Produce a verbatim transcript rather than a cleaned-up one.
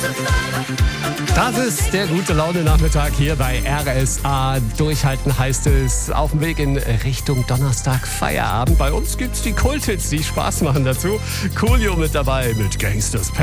Das ist der gute Laune-Nachmittag hier bei R S A. Durchhalten heißt es auf dem Weg in Richtung Donnerstag Feierabend. Bei uns gibt's die Kulthits, die Spaß machen dazu. Coolio mit dabei mit Gangsters Paradise.